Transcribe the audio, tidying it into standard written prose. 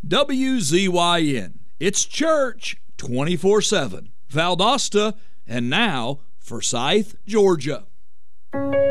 WZYN. It's church 24/7. Valdosta, and now Forsyth, Georgia.